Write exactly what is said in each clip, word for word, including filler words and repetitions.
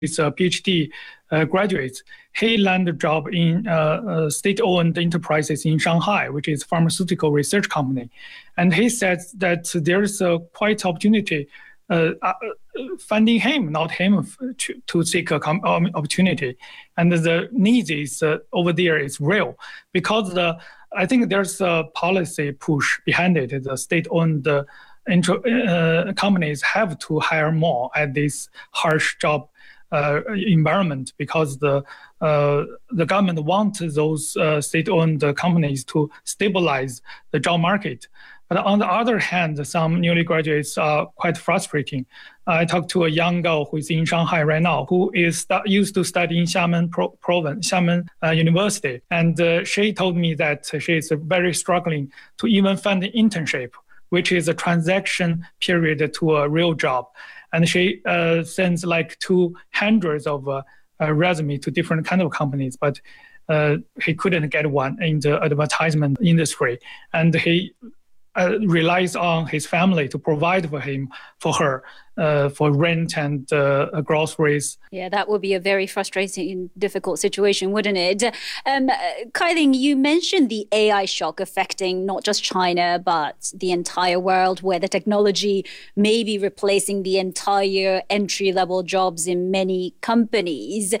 He's a PhD uh, graduate. He landed a job in uh, uh, state-owned enterprises in Shanghai, which is a pharmaceutical research company. And he said that there's a quite opportunity uh, uh, funding him, not him, to, to seek a com- opportunity. And the need is uh, over there is real because the I think there's a policy push behind it. The state-owned uh, intro, uh, companies have to hire more at this harsh job Uh, environment because the uh, the government wants those uh, state-owned companies to stabilize the job market. But on the other hand, some newly graduates are quite frustrating. I talked to a young girl who is in Shanghai right now, who is used to study in Xiamen Pro- province, Xiamen uh, University, and uh, she told me that she is very struggling to even find an internship, which is a transaction period to a real job. And she uh, sends like two hundreds of uh, uh, resume to different kind of companies, but uh, he couldn't get one in the advertisement industry. And he uh, relies on his family to provide for him, for her, uh, for rent and uh, groceries. Yeah, that would be a very frustrating and difficult situation, wouldn't it? Um, Kai-Ling, you mentioned the A I shock affecting not just China, but the entire world, where the technology may be replacing the entire entry-level jobs in many companies.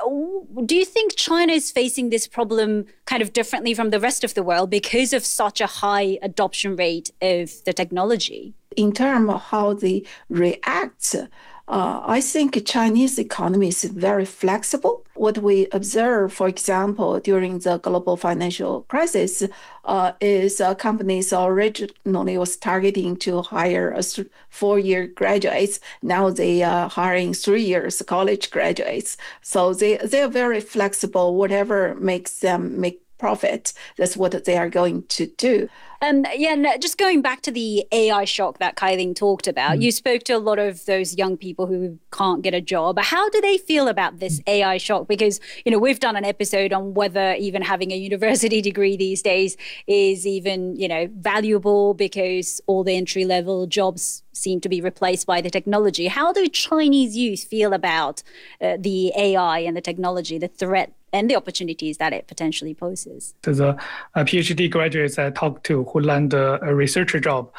Do you think China is facing this problem kind of differently from the rest of the world because of such a high adoption rate of the technology? In terms of how they react, uh, I think Chinese economy is very flexible. What we observe, for example, during the global financial crisis, uh, is uh, companies originally was targeting to hire a th- four-year graduates. Now they are hiring three years college graduates. So they they are very flexible. Whatever makes them make profit, that's what they are going to do. Um, yeah, no, just going back to the A I shock that Kai-Ling talked about, mm. you spoke to a lot of those young people who can't get a job. How do they feel about this A I shock? Because, you know, we've done an episode on whether even having a university degree these days is even, you know, valuable because all the entry-level jobs seem to be replaced by the technology. How do Chinese youth feel about uh, the A I and the technology, the threat and the opportunities that it potentially poses? To the uh, PhD graduates I talked to who land a, a researcher job,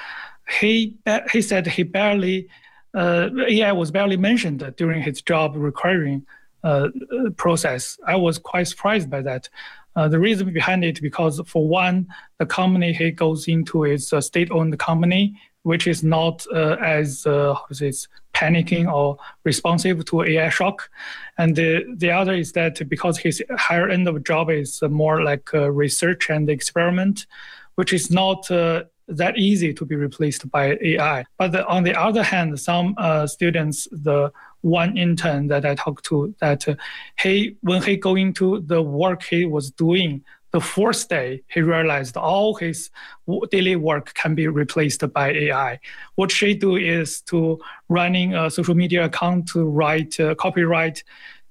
he uh, he said he barely, uh, A I was barely mentioned during his job requiring uh, process. I was quite surprised by that. Uh, the reason behind it, because for one, the company he goes into is a state-owned company, which is not uh, as uh, how is it, panicking or responsive to A I shock. And the, the other is that because his higher end of job is more like uh, research and experiment, which is not uh, that easy to be replaced by A I. But the, on the other hand, some uh, students, the one intern that I talked to, that uh, he when he go into the work he was doing, the fourth day, he realized all his daily work can be replaced by A I. What she do is to running a social media account to write uh, copyright,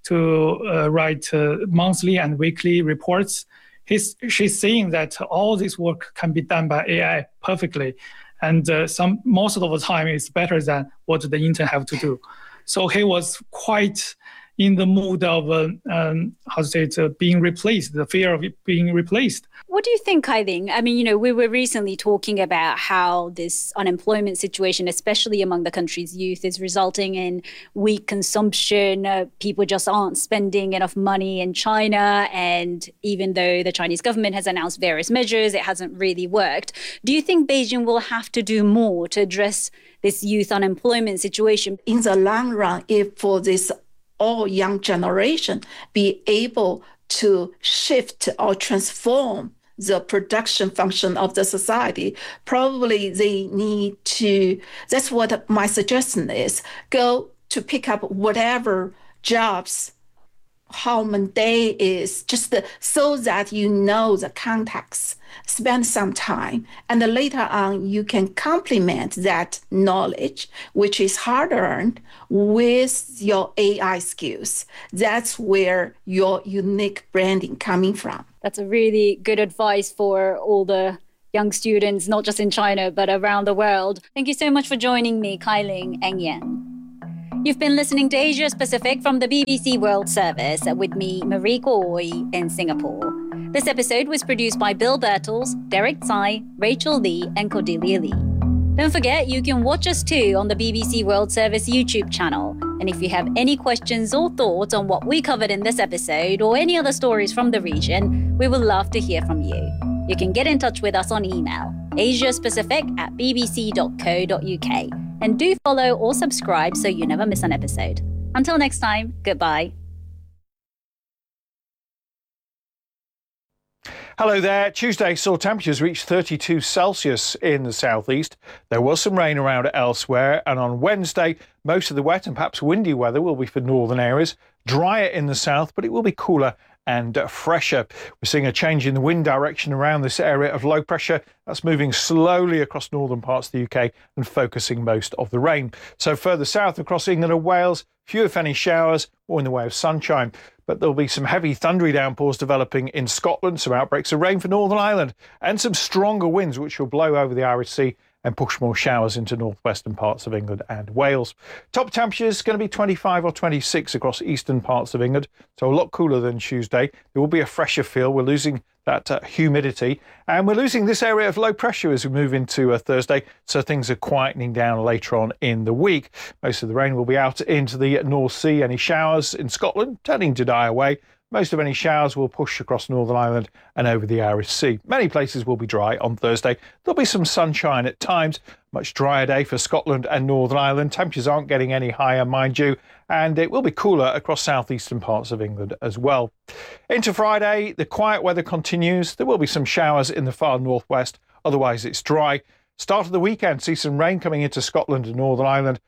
to uh, write uh, monthly and weekly reports. He's, she's saying that all this work can be done by A I perfectly, and uh, some most of the time it's better than what the intern have to do. So he was quite in the mood of, uh, um, how to say it, uh, being replaced, the fear of being replaced. What do you think, Kai-Ling? I mean, you know, we were recently talking about how this unemployment situation, especially among the country's youth, is resulting in weak consumption. Uh, people just aren't spending enough money in China. And even though the Chinese government has announced various measures, it hasn't really worked. Do you think Beijing will have to do more to address this youth unemployment situation? In the long run, if for this all young generation be able to shift or transform the production function of the society, probably they need to, that's what my suggestion is, go to pick up whatever jobs, how mundane is, just so that you know the context, spend some time, and later on you can complement that knowledge, which is hard-earned, with your A I skills. That's where your unique branding coming from. That's a really good advice for all the young students, not just in China, but around the world. Thank you so much for joining me, Kai-Ling and Yan. You've been listening to Asia Pacific from the B B C World Service with me, Mariko Oi, in Singapore. This episode was produced by Bill Birtles, Derek Tsai, Rachel Lee, and Cordelia Lee. Don't forget, you can watch us too on the B B C World Service YouTube channel. And if you have any questions or thoughts on what we covered in this episode or any other stories from the region, we would love to hear from you. You can get in touch with us on email, asiapacific at bbc dot co dot uk. And do follow or subscribe so you never miss an episode. Until next time, goodbye. Hello there. Tuesday saw temperatures reach thirty-two Celsius in the southeast. There was some rain around elsewhere, and on Wednesday, most of the wet and perhaps windy weather will be for northern areas. Drier in the south, but it will be cooler and uh, fresher. We're seeing a change in the wind direction around this area of low pressure. That's moving slowly across northern parts of the U K and focusing most of the rain. So further south across England and Wales, few if any showers or in the way of sunshine. But there'll be some heavy thundery downpours developing in Scotland, some outbreaks of rain for Northern Ireland, and some stronger winds which will blow over the Irish Sea and push more showers into northwestern parts of England and Wales. Top temperatures going to be twenty-five or twenty-six across eastern parts of England, so a lot cooler than Tuesday. There will be a fresher feel. We're losing that uh, humidity, and we're losing this area of low pressure as we move into uh, Thursday, so things are quietening down later on in the week. Most of the rain will be out into the North Sea. Any showers in Scotland tending to die away. Most of any showers will push across Northern Ireland and over the Irish Sea. Many places will be dry on Thursday. There'll be some sunshine at times. Much drier day for Scotland and Northern Ireland. Temperatures aren't getting any higher, mind you, and it will be cooler across southeastern parts of England as well. Into Friday, the quiet weather continues. There will be some showers in the far northwest. Otherwise, it's dry. Start of the weekend, see some rain coming into Scotland and Northern Ireland,